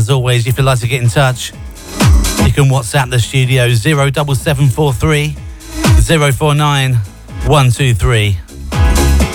As always, if you'd like to get in touch, you can WhatsApp the studio 07743 049 123.